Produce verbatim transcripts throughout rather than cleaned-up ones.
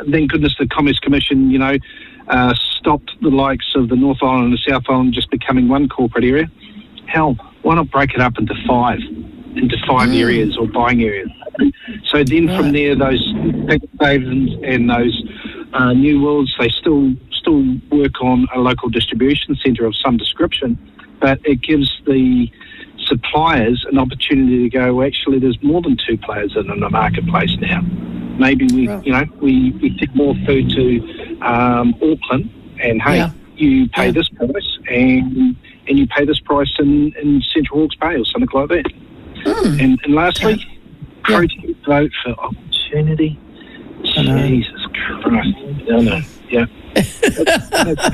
thank goodness the Commerce Commission, you know, uh, stopped the likes of the North Island and the South Island just becoming one corporate area. Hell, why not break it up into five, into five mm. areas or buying areas? So then right. from there, those tax havens and those uh, new worlds, they still still work on a local distribution centre of some description, but it gives the suppliers an opportunity to go, well, actually, there's more than two players in the marketplace now. Maybe we, right. you know, we, we take more food to um, Auckland, and hey, yeah. you pay yeah. this price, and and you pay this price in, in Central Hawke's Bay or something like that. Mm. And, and lastly, yeah. protest vote for opportunity. Jesus Christ. I know. Yeah. that's,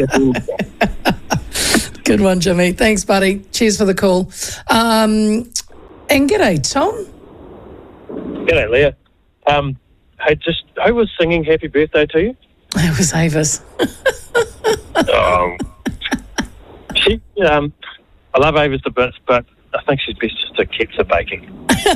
that's Good one, Jimmy. Thanks, buddy. Cheers for the call. Um, and g'day, Tom. G'day, Leah. Um, hey, just who was singing "Happy Birthday" to you? It was Avis. um, she, um, I love Avis to bits, but I think she's best just to keep her baking.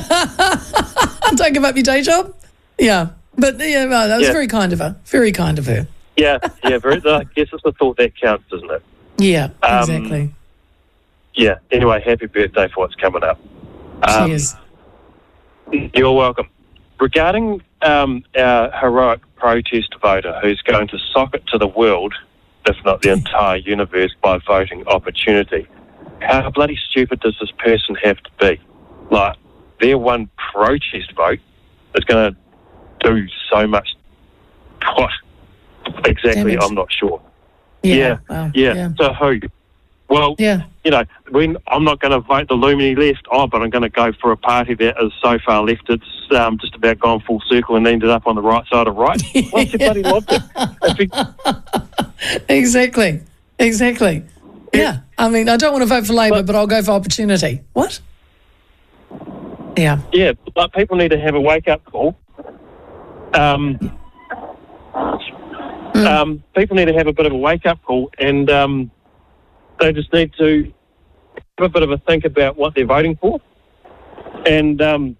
Don't give up your day job. Yeah, but yeah, well, that was yeah. very kind of her. Very kind of her. Yeah, yeah. Very, I guess it's the thought that counts, isn't it? Yeah, um, exactly. Yeah. Anyway, happy birthday for what's coming up. Um, Cheers. You're welcome. Regarding um, our heroic protest voter who's going to sock it to the world, if not the entire universe, by voting opportunity, how bloody stupid does this person have to be? Like, their one protest vote is going to do so much. What? Exactly, Damage. I'm not sure. Yeah, yeah, wow. yeah. yeah. So who? Well, yeah. you know, when I'm not going to vote the Lumini left, oh, but I'm going to go for a party that is so far left it's um, just about gone full circle and ended up on the right side of right. What's your bloody logic? Exactly, exactly. Yeah, I mean, I don't want to vote for Labor, but, but I'll go for opportunity. What? Yeah. Yeah, but people need to have a wake-up call. Um... Mm. Um, people need to have a bit of a wake-up call, and um, they just need to have a bit of a think about what they're voting for. And, um,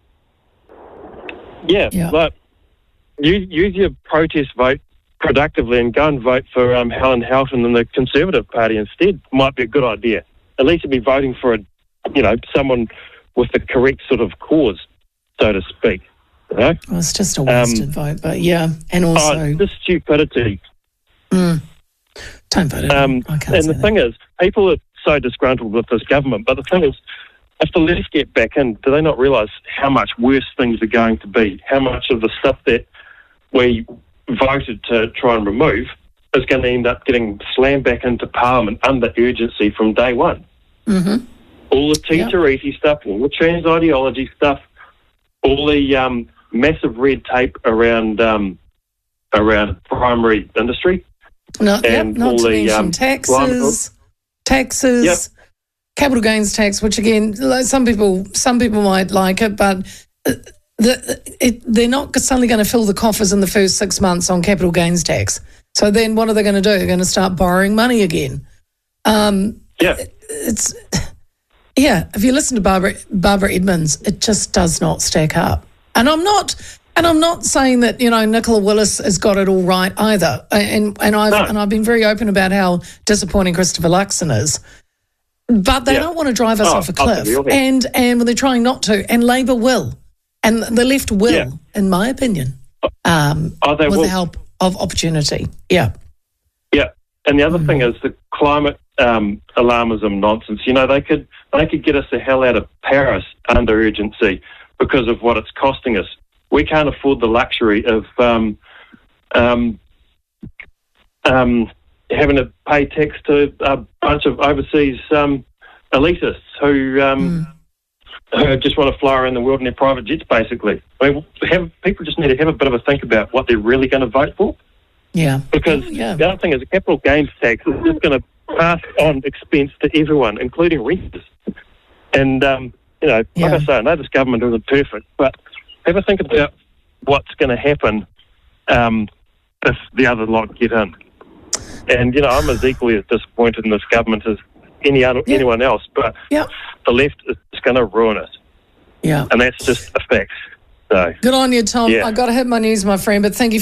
yeah, yeah. like, use, use your protest vote productively and go and vote for um, Helen Houghton and the Conservative Party instead. Might be a good idea. At least you'd be voting for, a, you know, someone with the correct sort of cause, so to speak. You know? Well, it's just a wasted um, vote, but yeah, and also oh, the stupidity. Mm, don't vote it. Um, I can't and say the that. thing is, people are so disgruntled with this government. But the thing is, if the left get back in, do they not realise how much worse things are going to be? How much of the stuff that we voted to try and remove is going to end up getting slammed back into Parliament under urgency from day one? Mm-hmm. All the teacher-eaty yep. stuff, all the trans ideology stuff, all the um, massive red tape around um, around primary industry. No, and yep, not all to the, mention um, taxes, taxes, yep. capital gains tax, which again, like some people some people might like it, but the, it, they're not suddenly going to fill the coffers in the first six months on capital gains tax. So then what are they going to do? They're going to start borrowing money again. Um, yeah. It's... Yeah, if you listen to Barbara Barbara Edmonds, it just does not stack up. And I'm not, and I'm not saying that, you know, Nicola Willis has got it all right either. And and I've no. and I've been very open about how disappointing Christopher Luxon is. But they yeah. don't want to drive us oh, off a cliff. And and they're trying not to. And Labor will, and the left will, yeah. in my opinion, um, oh, they with will. the help of opportunity. Yeah. Yeah, and the other mm. thing is the climate um, alarmism nonsense. You know, they could they could get us the hell out of Paris under urgency because of what it's costing us. We can't afford the luxury of um, um, um, having to pay tax to a bunch of overseas um, elitists who um, mm. who just want to fly around the world in their private jets, basically. I mean, have, people just need to have a bit of a think about what they're really going to vote for. Yeah. Because yeah. the other thing is a capital gains tax is just going to pass on expense to everyone, including renters. And, um, you know, yeah. like I say, I know this government isn't perfect, but have a think about what's going to happen um, if the other lot get in. And, you know, I'm as equally as disappointed in this government as any other, yeah. anyone else, but yeah. the left is going to ruin it. Yeah. And that's just a fact. So, good on you, Tom. yeah. I got to hit my news, my friend, but thank you